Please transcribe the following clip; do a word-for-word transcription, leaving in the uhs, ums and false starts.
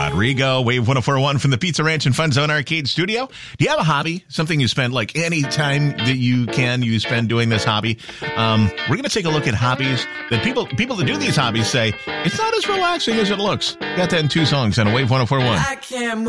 Rodrigo, Wave one oh four point one from the Pizza Ranch and Fun Zone Arcade Studio. Do you have a hobby? Something you spend like any time that you can, you spend doing this hobby? Um, we're going to take a look at hobbies that people people that do these hobbies say, it's not as relaxing as it looks. Got that in two songs on a Wave one oh four point one. I can't move.